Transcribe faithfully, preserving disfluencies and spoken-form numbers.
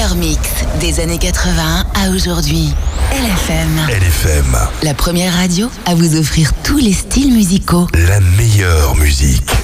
meilleurs mix des années quatre-vingts à aujourd'hui. L F M. L F M. La première radio à vous offrir tous les styles musicaux. La meilleure musique.